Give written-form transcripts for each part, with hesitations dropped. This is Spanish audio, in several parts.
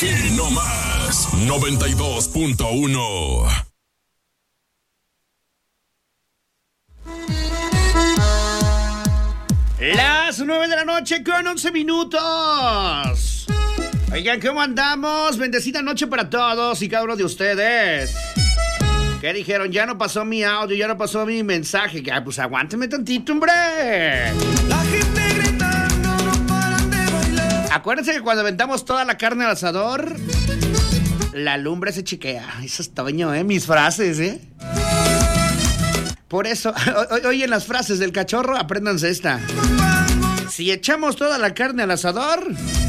Aquí nomás, 92.1. Las 9 de la noche con 11 minutos. Oigan, ¿cómo andamos? Bendecida noche para todos y cada uno de ustedes. ¿Qué dijeron? Ya no pasó mi audio, ya no pasó mi mensaje. Pues aguánteme tantito, hombre. La gente gritando, no paran de bailar. Acuérdense que cuando aventamos toda la carne al asador, la lumbre se chiquea. Eso es Toño, mis frases, Por eso, oyen las frases del cachorro, apréndanse esta. Si echamos toda la carne al asador,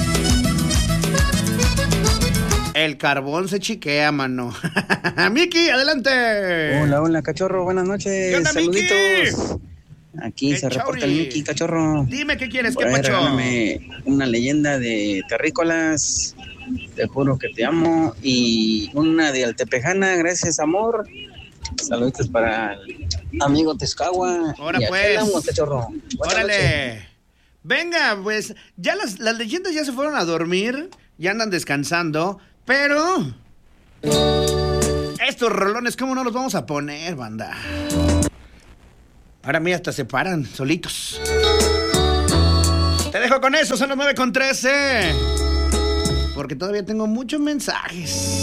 el carbón se chiquea, mano. Miki, adelante. Hola, cachorro, buenas noches. ¿Qué onda, saluditos. Aquí El se reporta Chauri. el Miki, cachorro. Dime qué quieres, Por qué ahí pacho. regálame una leyenda de terrícolas. Te juro que te amo. Y una de Altepejana, gracias, amor. Saluditos para el amigo Tezcagua. Ahora y pues. Vamos, cachorro. Buenas noches. Órale. Venga, pues, ya las leyendas ya se fueron a dormir, ya andan descansando, pero estos rolones, ¿cómo no los vamos a poner, banda? Ahora mira, hasta se paran solitos. Te dejo con eso, son las 9:13. Porque todavía tengo muchos mensajes.